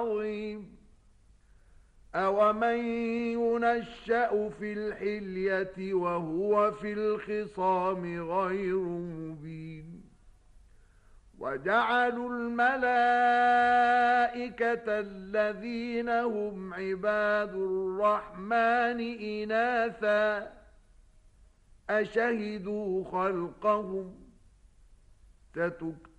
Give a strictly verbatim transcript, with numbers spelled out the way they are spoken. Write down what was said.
عظيم أومن ينشأ في الحلية وهو في الخصام غير مبين وجعلوا الملائكة الذين هم عباد الرحمن إناثا أشهدوا خلقهم ستكتب